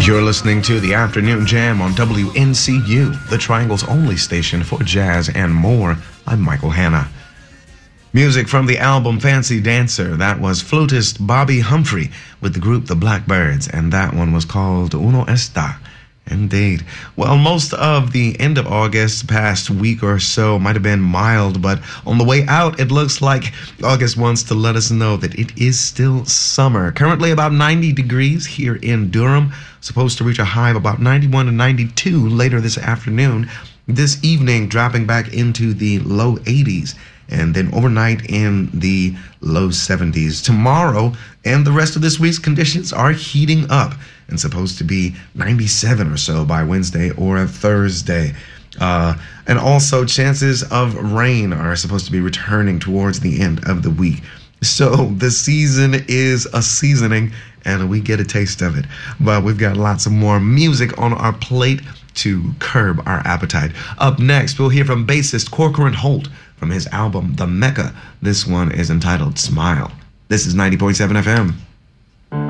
You're listening to the Afternoon Jam on WNCU, the Triangle's only station for jazz and more. I'm Michael Hanna. Music from the album Fancy Dancer. That was flautist Bobby Humphrey with the group The Blackbirds, and that one was called Uno Esta. Indeed. Well, most of the end of August, past week or so, might have been mild, but on the way out, it looks like August wants to let us know that it is still summer. Currently about 90 degrees here in Durham, supposed to reach a high of about 91 to 92 later this afternoon. This evening, dropping back into the low 80s. And then overnight in the low 70s. Tomorrow and the rest of this week's conditions are heating up and supposed to be 97 or so by Wednesday or Thursday. And also chances of rain are supposed to be returning towards the end of the week. So the season is a seasoning and we get a taste of it. But we've got lots of more music on our plate to curb our appetite. Up next, we'll hear from bassist Corcoran Holt from his album The Mecca. This one is entitled Smile. This is 90.7 FM.